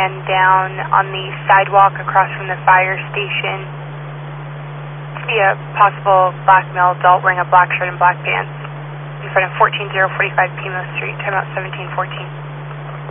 man down on the sidewalk across from the fire station. See a possible black male adult wearing a black shirt and black pants in front of 14045 Pimo Street, timeout 1714.